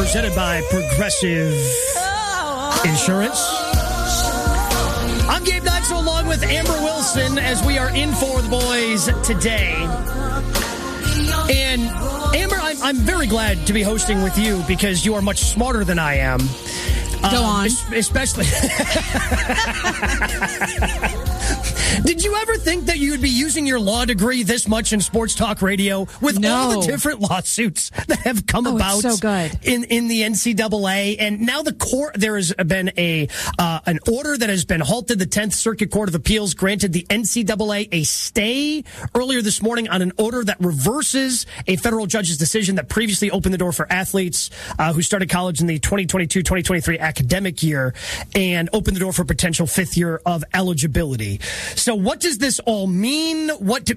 presented by Progressive Insurance. I'm Gabe Neitzel along with Amber Wilson as we are in for the boys today. And Amber, I'm very glad to be hosting with you because you are much smarter than I am. Go on. Especially. Did you ever think that you would be using your law degree this much in sports talk radio with all the different lawsuits that have come about so good. in the NCAA? And now the court, there has been an order that has been halted. The 10th Circuit Court of Appeals granted the NCAA a stay earlier this morning on an order that reverses a federal judge's decision that previously opened the door for athletes who started college in the 2022-2023 academic year and opened the door for potential fifth year of eligibility. So what does this all mean?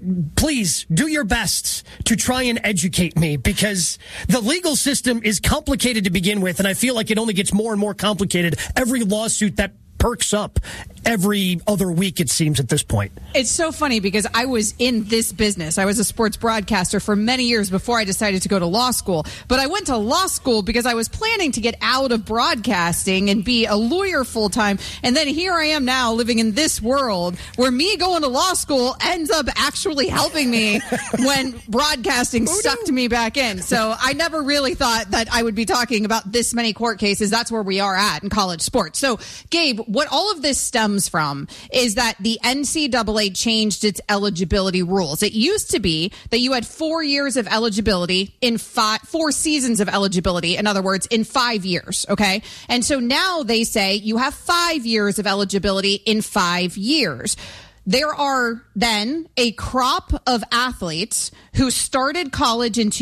Please do your best to try and educate me, because the legal system is complicated to begin with, and I feel like it only gets more and more complicated every lawsuit that perks up every other week, it seems, at this point. It's so funny because I was in this business. I was a sports broadcaster for many years before I decided to go to law school. But I went to law school because I was planning to get out of broadcasting and be a lawyer full time. And then here I am now living in this world where me going to law school ends up actually helping me when broadcasting sucked me back in. So I never really thought that I would be talking about this many court cases. That's where we are at in college sports. So, Gabe, what all of this stems from is that the NCAA changed its eligibility rules. It used to be that you had 4 years of eligibility in 4 seasons of eligibility. In other words, in 5 years. Okay. And so now they say you have 5 years of eligibility in 5 years. There are then a crop of athletes who started college in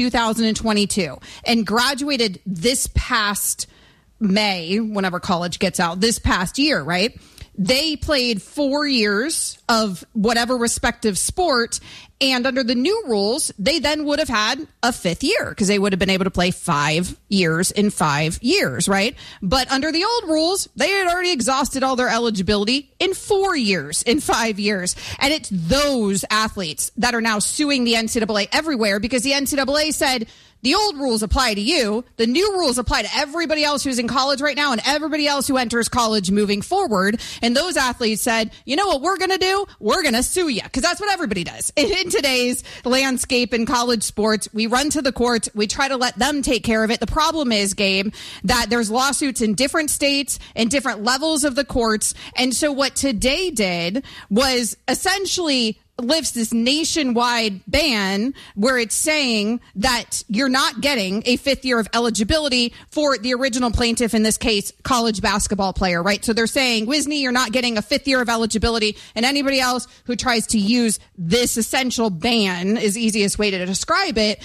2022 and graduated this past May, whenever college gets out, this past year, right? They played 4 years of whatever respective sport, and under the new rules, they then would have had a fifth year because they would have been able to play 5 years in 5 years, right? But under the old rules, they had already exhausted all their eligibility in 4 years, in 5 years. And it's those athletes that are now suing the NCAA everywhere because the NCAA said, the old rules apply to you. The new rules apply to everybody else who's in college right now and everybody else who enters college moving forward. And those athletes said, you know what we're going to do? We're going to sue you, because that's what everybody does. In today's landscape in college sports, we run to the courts. We try to let them take care of it. The problem is, Gabe, that there's lawsuits in different states and different levels of the courts. And so what today did was essentially lifts this nationwide ban where it's saying that you're not getting a fifth year of eligibility for the original plaintiff, in this case, college basketball player, right? So they're saying, Wisney, you're not getting a fifth year of eligibility, and anybody else who tries to use this essential ban, is the easiest way to describe it,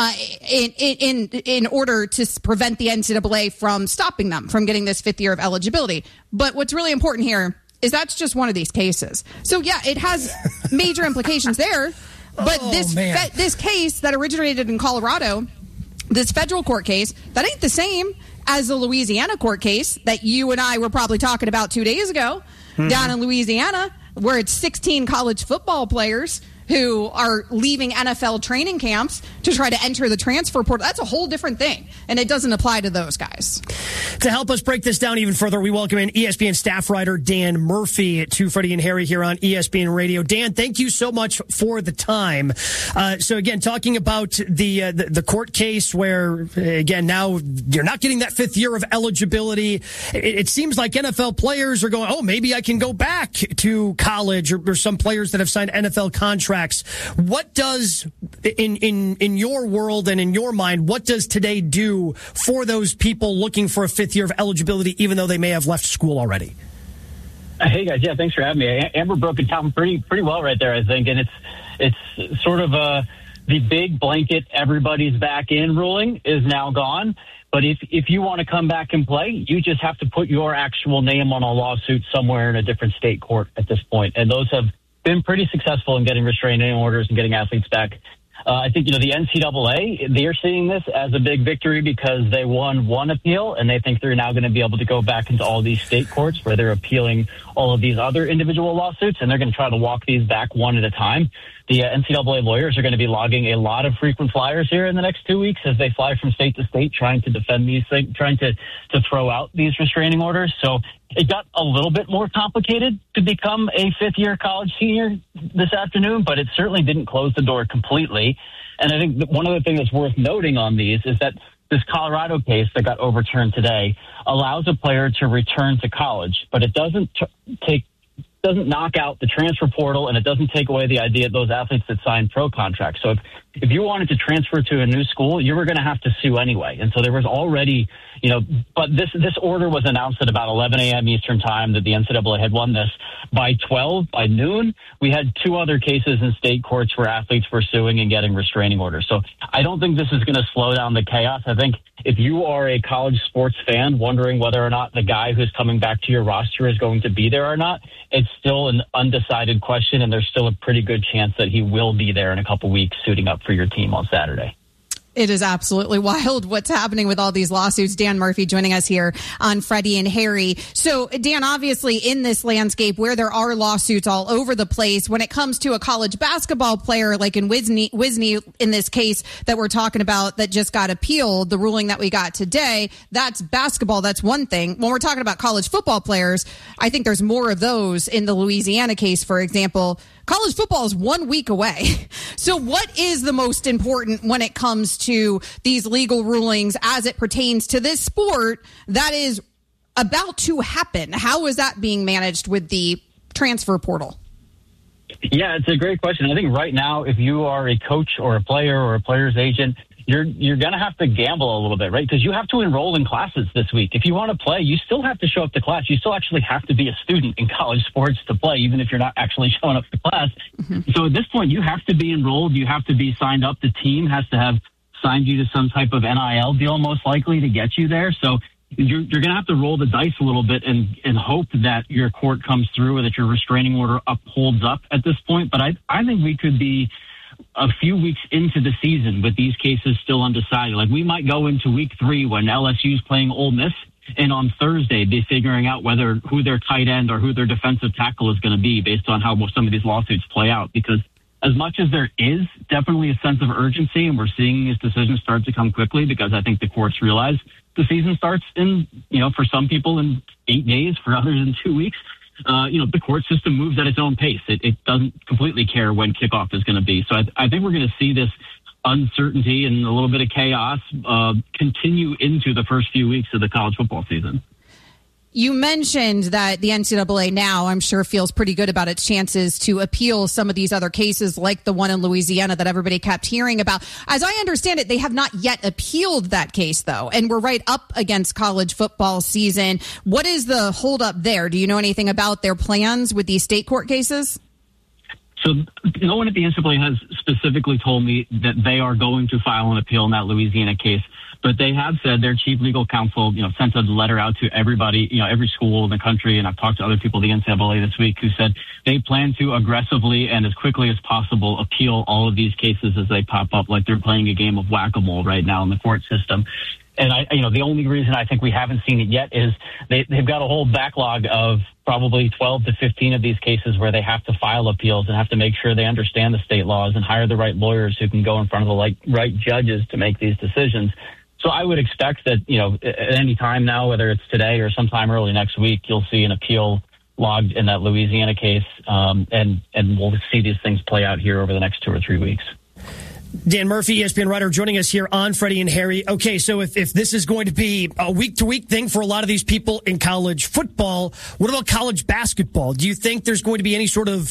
in order to prevent the NCAA from stopping them from getting this fifth year of eligibility. But what's really important here is that's just one of these cases. So, yeah, it has major implications there. But this case that originated in Colorado, this federal court case, that ain't the same as the Louisiana court case that you and I were probably talking about 2 days ago down in Louisiana, where it's 16 college football players who are leaving NFL training camps to try to enter the transfer portal. That's a whole different thing, and it doesn't apply to those guys. To help us break this down even further, we welcome in ESPN staff writer Dan Murphy to Freddie and Harry here on ESPN Radio. Dan, thank you so much for the time. So again, talking about the court case where, again, now you're not getting that fifth year of eligibility. It seems like NFL players are going, oh, maybe I can go back to college, or some players that have signed NFL contracts. What does, in your world and in your mind, what does today do for those people looking for a fifth year of eligibility, even though they may have left school already? Hey guys, yeah, thanks for having me. Amber broke it down pretty well right there, I think, and it's sort of the big blanket everybody's back in ruling is now gone. But if you want to come back and play, you just have to put your actual name on a lawsuit somewhere in a different state court at this point, and those have been pretty successful in getting restraining orders and getting athletes back. I think, the NCAA, they're seeing this as a big victory because they won one appeal, and they think they're now going to be able to go back into all these state courts where they're appealing all of these other individual lawsuits, and they're going to try to walk these back one at a time. the NCAA lawyers are going to be logging a lot of frequent flyers here in the next 2 weeks as they fly from state to state, trying to defend these things, trying to throw out these restraining orders. So it got a little bit more complicated to become a fifth-year college senior this afternoon, but it certainly didn't close the door completely. And I think that one other thing that's worth noting on these is that this Colorado case that got overturned today allows a player to return to college, but it doesn't knock out the transfer portal, and it doesn't take away the idea of those athletes that sign pro contracts. So if you wanted to transfer to a new school, you were going to have to sue anyway. And so there was already, but this order was announced at about 11 a.m. Eastern time that the NCAA had won this. By noon, we had 2 other cases in state courts where athletes were suing and getting restraining orders. So I don't think this is going to slow down the chaos. I think if you are a college sports fan wondering whether or not the guy who's coming back to your roster is going to be there or not, it's still an undecided question, and there's still a pretty good chance that he will be there in a couple weeks suiting up for your team on Saturday. It is absolutely wild what's happening with all these lawsuits. Dan Murphy joining us here on Freddie and Harry. So, Dan, obviously in this landscape where there are lawsuits all over the place, when it comes to a college basketball player like in Wisney in this case that we're talking about that just got appealed, the ruling that we got today, that's basketball. That's one thing. When we're talking about college football players, I think there's more of those in the Louisiana case, for example. College football is 1 week away. So what is the most important when it comes to these legal rulings as it pertains to this sport that is about to happen? How is that being managed with the transfer portal? Yeah, it's a great question. I think right now, if you are a coach or a player or a player's agent, you're going to have to gamble a little bit, right? Because you have to enroll in classes this week. If you want to play, you still have to show up to class. You still actually have to be a student in college sports to play, even if you're not actually showing up to class. Mm-hmm. So at this point, you have to be enrolled. You have to be signed up. The team has to have signed you to some type of NIL deal, most likely, to get you there. So you're going to have to roll the dice a little bit and hope that your court comes through or that your restraining order holds up at this point. But I think we could be a few weeks into the season with these cases still undecided. Like, we might go into week 3 when LSU's playing Ole Miss, and on Thursday be figuring out who their tight end or who their defensive tackle is going to be based on how some of these lawsuits play out. Because as much as there is definitely a sense of urgency, and we're seeing these decisions start to come quickly because I think the courts realize the season starts in, for some people in 8 days, for others in 2 weeks. The court system moves at its own pace. It doesn't completely care when kickoff is going to be. So I think we're going to see this uncertainty and a little bit of chaos continue into the first few weeks of the college football season. You mentioned that the NCAA now, I'm sure, feels pretty good about its chances to appeal some of these other cases like the one in Louisiana that everybody kept hearing about. As I understand it, they have not yet appealed that case, though, and we're right up against college football season. What is the holdup there? Do you know anything about their plans with these state court cases? So no one at the NCAA has specifically told me that they are going to file an appeal in that Louisiana case. But they have said, their chief legal counsel, sent a letter out to everybody, every school in the country. And I've talked to other people at the NCAA this week who said they plan to aggressively and as quickly as possible appeal all of these cases as they pop up, like they're playing a game of whack-a-mole right now in the court system. And the only reason I think we haven't seen it yet is they've got a whole backlog of probably 12 to 15 of these cases where they have to file appeals and have to make sure they understand the state laws and hire the right lawyers who can go in front of the right judges to make these decisions. So I would expect that, at any time now, whether it's today or sometime early next week, you'll see an appeal logged in that Louisiana case, and we'll see these things play out here over the next 2 or 3 weeks. Dan Murphy, ESPN writer, joining us here on Freddie and Harry. Okay, so if this is going to be a week-to-week thing for a lot of these people in college football, what about college basketball? Do you think there's going to be any sort of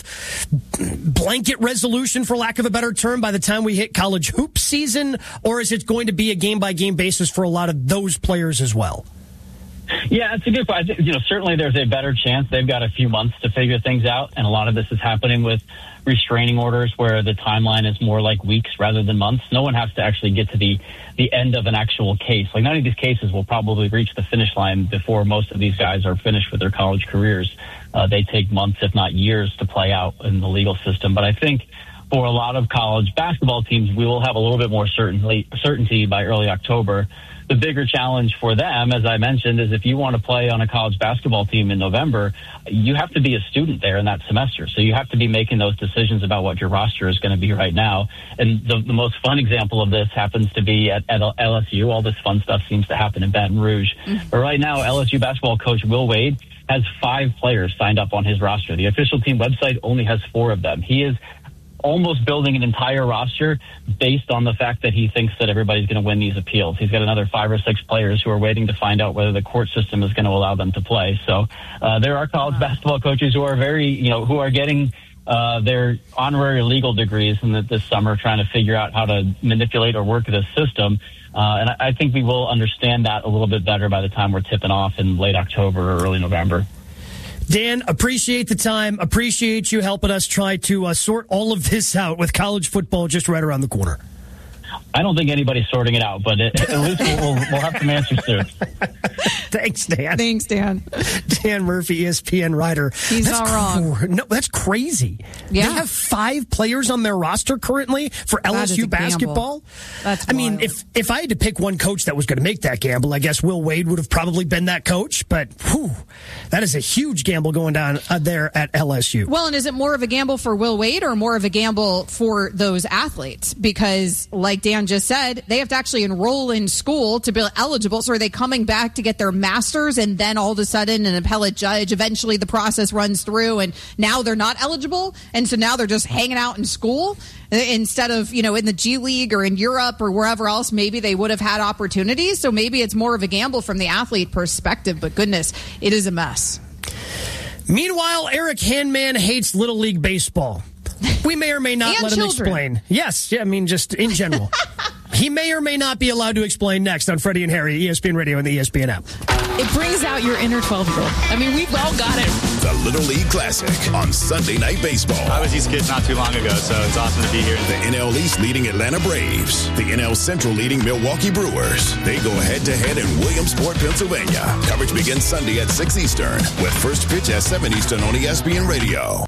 blanket resolution, for lack of a better term, by the time we hit college hoop season? Or is it going to be a game-by-game basis for a lot of those players as well? Yeah, it's a good point. Certainly there's a better chance. They've got a few months to figure things out, and a lot of this is happening with restraining orders where the timeline is more like weeks rather than months. No one has to actually get to the end of an actual case. Like, none of these cases will probably reach the finish line before most of these guys are finished with their college careers. They take months, if not years, to play out in the legal system. But I think for a lot of college basketball teams, we will have a little bit more certainty by early October. the bigger challenge for them, as I mentioned, is if you want to play on a college basketball team in November, you have to be a student there in that semester. So you have to be making those decisions about what your roster is going to be right now. And the most fun example of this happens to be at LSU. All this fun stuff seems to happen in Baton Rouge. But right now, LSU basketball coach Will Wade has 5 players signed up on his roster. The official team website only has 4 of them. He is almost building an entire roster based on the fact that he thinks that everybody's going to win these appeals. He's got another 5 or 6 players who are waiting to find out whether the court system is going to allow them to play. So there are college basketball coaches who are who are getting their honorary legal degrees this summer, trying to figure out how to manipulate or work this system. And I think we will understand that a little bit better by the time we're tipping off in late October or early November. Dan, appreciate the time. Appreciate you helping us try to sort all of this out with college football just right around the corner. I don't think anybody's sorting it out, but at least we'll have some answers soon. Thanks, Dan. Thanks, Dan. Dan Murphy, ESPN writer. He's not wrong. No, that's crazy. Yeah. They have 5 players on their roster currently for LSU basketball. That's I mean, if I had to pick one coach that was going to make that gamble, I guess Will Wade would have probably been that coach. But that is a huge gamble going down there at LSU. Well, and is it more of a gamble for Will Wade or more of a gamble for those athletes? Because like Dan just said, they have to actually enroll in school to be eligible. So are they coming back to get their master's and then all of a sudden an appellate judge, eventually the process runs through and now they're not eligible? And so now they're just hanging out in school instead of, in the G League or in Europe or wherever else maybe they would have had opportunities. So maybe it's more of a gamble from the athlete perspective, but goodness, it is a mess. Meanwhile, Eric Handman hates Little League Baseball. We may or may not let him explain. Yes, I mean, just in general. He may or may not be allowed to explain next on Freddie and Harry, ESPN Radio and the ESPN app. It brings out your inner 12-year-old. I mean, we've all got it. The Little League Classic on Sunday Night Baseball. I was these kids not too long ago, so it's awesome to be here. The NL East leading Atlanta Braves. The NL Central leading Milwaukee Brewers. They go head-to-head in Williamsport, Pennsylvania. Coverage begins Sunday at 6 Eastern with first pitch at 7 Eastern on ESPN Radio.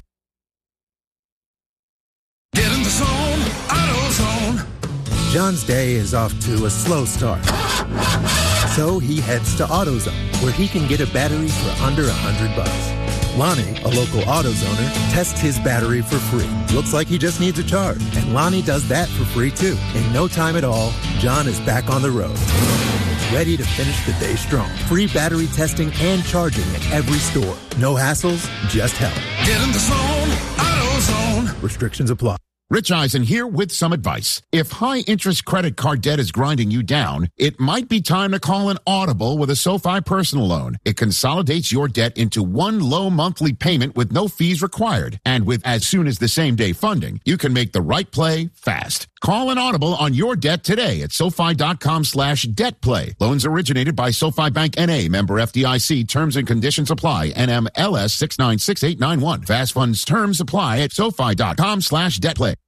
Get in the zone, AutoZone. John's day is off to a slow start. So he heads to AutoZone, where he can get a battery for under $100. Lonnie, a local AutoZoner, tests his battery for free. Looks like he just needs a charge. And Lonnie does that for free, too. In no time at all, John is back on the road. Ready to finish the day strong. Free battery testing and charging at every store. No hassles, just help. Get in the zone, AutoZone. Restrictions apply. Rich Eisen here with some advice. If high-interest credit card debt is grinding you down, it might be time to call an Audible with a SoFi personal loan. It consolidates your debt into one low monthly payment with no fees required. And with as soon as the same-day funding, you can make the right play fast. Call an Audible on your debt today at SoFi.com/debtplay. Loans originated by SoFi Bank N.A., member FDIC. Terms and conditions apply. NMLS 696891. Fast funds terms apply at SoFi.com/debtplay.